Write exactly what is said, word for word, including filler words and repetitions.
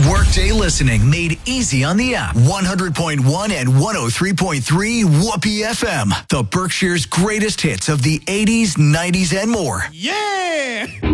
Workday listening made easy on the app. one hundred point one and one oh three point three Whoopee F M. The Berkshire's greatest hits of the eighties, nineties, and more. Yeah!